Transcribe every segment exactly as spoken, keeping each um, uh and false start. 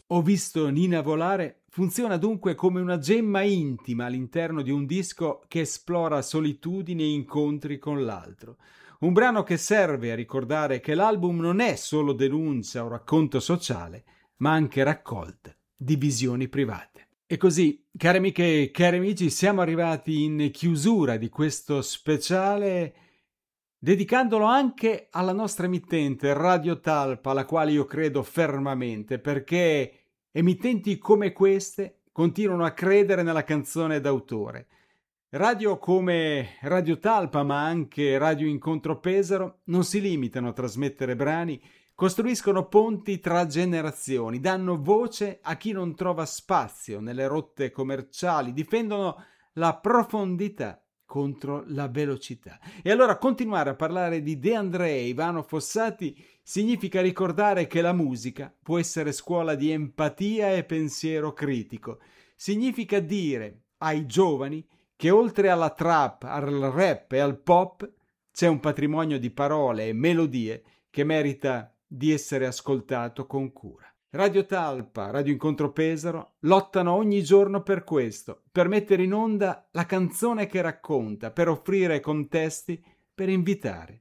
Ho visto Nina volare funziona dunque come una gemma intima all'interno di un disco che esplora solitudini e incontri con l'altro. Un brano che serve a ricordare che l'album non è solo denuncia o racconto sociale, ma anche raccolta di visioni private. E così, cari amiche e cari amici, siamo arrivati in chiusura di questo speciale, dedicandolo anche alla nostra emittente Radio Talpa, alla quale io credo fermamente, perché emittenti come queste continuano a credere nella canzone d'autore. Radio come Radio Talpa, ma anche Radio Incontro Pesaro, non si limitano a trasmettere brani, costruiscono ponti tra generazioni, danno voce a chi non trova spazio nelle rotte commerciali, difendono la profondità contro la velocità. E allora continuare a parlare di De André e Ivano Fossati significa ricordare che la musica può essere scuola di empatia e pensiero critico. Significa dire ai giovani che oltre alla trap, al rap e al pop c'è un patrimonio di parole e melodie che merita di essere ascoltato con cura. Radio Talpa, Radio Incontro Pesaro lottano ogni giorno per questo, per mettere in onda la canzone che racconta, per offrire contesti, per invitare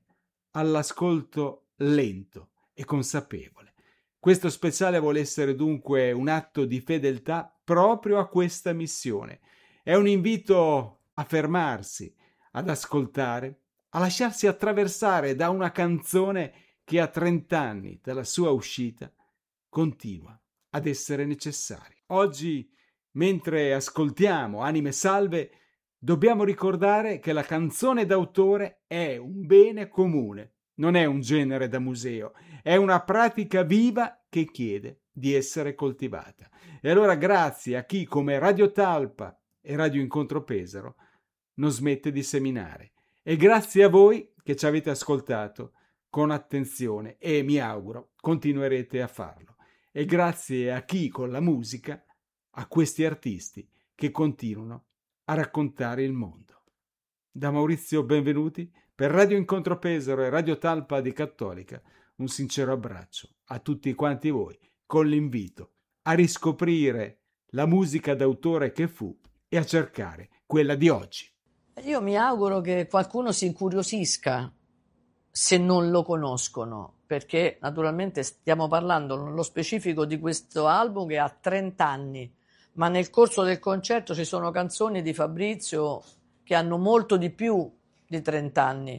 all'ascolto lento e consapevole. Questo speciale vuole essere dunque un atto di fedeltà proprio a questa missione. È un invito a fermarsi, ad ascoltare, a lasciarsi attraversare da una canzone che a trent'anni dalla sua uscita continua ad essere necessaria. Oggi, mentre ascoltiamo Anime Salve, dobbiamo ricordare che la canzone d'autore è un bene comune, non è un genere da museo, è una pratica viva che chiede di essere coltivata. E allora grazie a chi come Radio Talpa e Radio Incontro Pesaro non smette di seminare. E grazie a voi che ci avete ascoltato con attenzione e mi auguro continuerete a farlo. E grazie a chi con la musica, a questi artisti che continuano a raccontare il mondo. Da Maurizio Benvenuti per Radio Incontro Pesaro e Radio Talpa di Cattolica un sincero abbraccio a tutti quanti voi con l'invito a riscoprire la musica d'autore che fu e a cercare quella di oggi. Io mi auguro che qualcuno si incuriosisca se non lo conoscono, perché naturalmente stiamo parlando nello specifico di questo album che ha trenta anni, ma nel corso del concerto ci sono canzoni di Fabrizio che hanno molto di più di trenta anni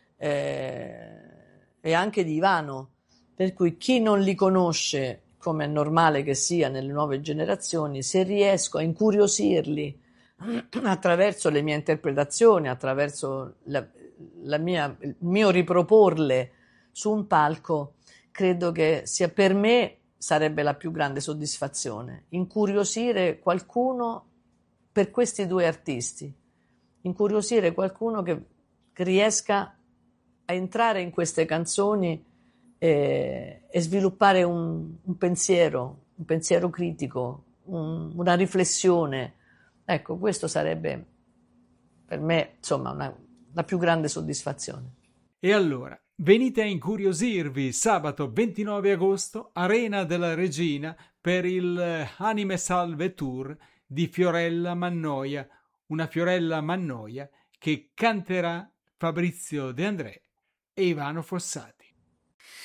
eh, e anche di Ivano, per cui chi non li conosce, come è normale che sia nelle nuove generazioni, se riesco a incuriosirli attraverso le mie interpretazioni, attraverso la, la mia, il mio riproporle su un palco, credo che sia per me sarebbe la più grande soddisfazione, incuriosire qualcuno per questi due artisti, incuriosire qualcuno che, che riesca a entrare in queste canzoni e, e sviluppare un, un pensiero, un pensiero critico, un, una riflessione. Ecco, questo sarebbe per me, insomma, una, la più grande soddisfazione. E allora, venite a incuriosirvi sabato ventinove agosto, Arena della Regina, per il Anime Salve Tour di Fiorella Mannoia, una Fiorella Mannoia che canterà Fabrizio De André e Ivano Fossati.